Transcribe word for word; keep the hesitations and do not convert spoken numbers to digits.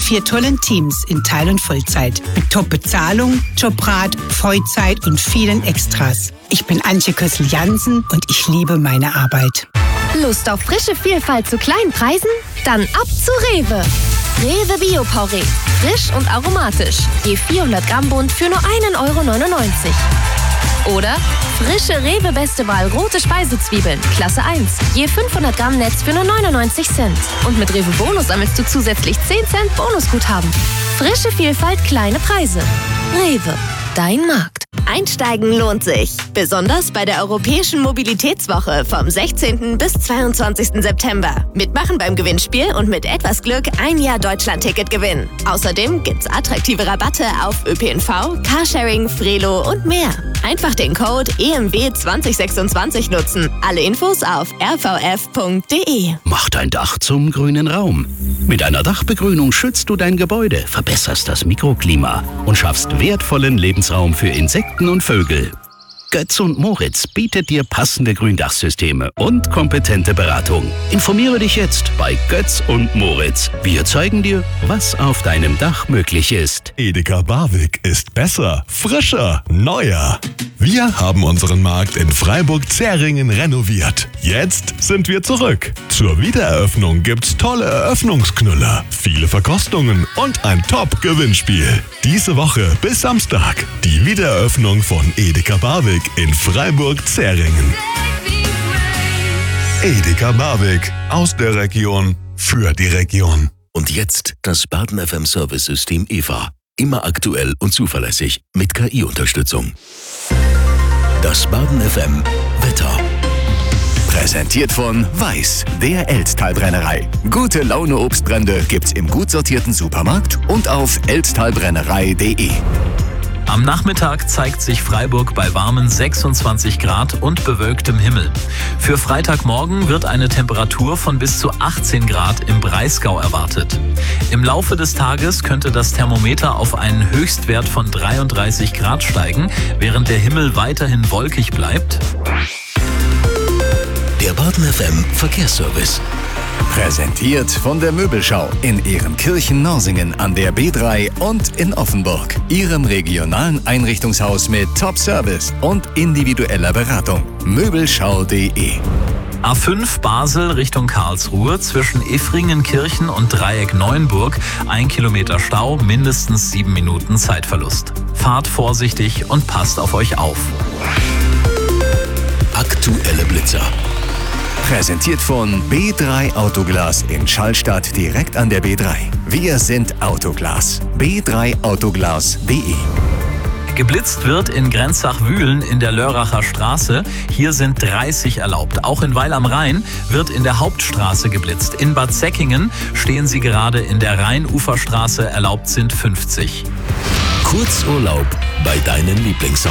vier tollen Teams in Teil- und Vollzeit. Mit Top-Bezahlung, Jobrat, Vollzeit und vielen Extras. Ich bin Antje Kössel-Jansen und ich liebe meine Arbeit. Lust auf frische Vielfalt zu kleinen Preisen? Dann ab zu Rewe. Rewe Bio-Porree. Frisch und aromatisch. Je vierhundert Gramm Bund für nur einen Euro neunundneunzig. Oder frische Rewe Beste Wahl rote Speisezwiebeln, Klasse eins. Je fünfhundert Gramm Netz für nur neunundneunzig Cent. Und mit Rewe Bonus sammelst du zusätzlich zehn Cent Bonusguthaben. Frische Vielfalt, kleine Preise. Rewe, dein Markt. Einsteigen lohnt sich. Besonders bei der Europäischen Mobilitätswoche vom sechzehnten bis zweiundzwanzigsten September. Mitmachen beim Gewinnspiel und mit etwas Glück ein Jahr Deutschland-Ticket gewinnen. Außerdem gibt's attraktive Rabatte auf Ö P N V, Carsharing, Frelo und mehr. Einfach den Code E M W zwanzig sechsundzwanzig nutzen. Alle Infos auf r v f punkt d e. Mach dein Dach zum grünen Raum. Mit einer Dachbegrünung schützt du dein Gebäude, verbesserst das Mikroklima und schaffst wertvollen Lebensraum für Insekten und Vögel. Götz und Moritz bietet dir passende Gründachsysteme und kompetente Beratung. Informiere dich jetzt bei Götz und Moritz. Wir zeigen dir, was auf deinem Dach möglich ist. Edeka Barwig ist besser, frischer, neuer. Wir haben unseren Markt in Freiburg-Zähringen renoviert. Jetzt sind wir zurück. Zur Wiedereröffnung gibt's tolle Eröffnungsknüller, viele Verkostungen und ein Top-Gewinnspiel. Diese Woche bis Samstag die Wiedereröffnung von Edeka Barwig in Freiburg-Zähringen. Edeka Barwig, aus der Region, für die Region. Und jetzt das Baden F M Service-System E V A. Immer aktuell und zuverlässig mit K I-Unterstützung. Das Baden F M Wetter. Präsentiert von Weiß, der Elztal-Brennerei. Gute Laune Obstbrände gibt's im gut sortierten Supermarkt und auf elztalbrennerei punkt de. Am Nachmittag zeigt sich Freiburg bei warmen sechsundzwanzig Grad und bewölktem Himmel. Für Freitagmorgen wird eine Temperatur von bis zu achtzehn Grad im Breisgau erwartet. Im Laufe des Tages könnte das Thermometer auf einen Höchstwert von dreiunddreißig Grad steigen, während der Himmel weiterhin wolkig bleibt. Der Baden F M Verkehrsservice. Präsentiert von der Möbelschau in Ehrenkirchen-Norsingen an der B drei und in Offenburg. Ihrem regionalen Einrichtungshaus mit Top-Service und individueller Beratung. Möbelschau punkt de. A fünf Basel Richtung Karlsruhe zwischen Effringenkirchen und Dreieck Neuenburg. Ein Kilometer Stau, mindestens sieben Minuten Zeitverlust. Fahrt vorsichtig und passt auf euch auf. Aktuelle Blitzer. Präsentiert von B drei Autoglas in Schallstadt direkt an der B drei. Wir sind Autoglas. b drei autoglas punkt de. Geblitzt wird in Grenzach-Wühlen in der Lörracher Straße. Hier sind dreißig erlaubt. Auch in Weil am Rhein wird in der Hauptstraße geblitzt. In Bad Säckingen stehen Sie gerade in der Rheinuferstraße. Erlaubt sind fünfzig. Kurzurlaub bei deinen Lieblingssongs.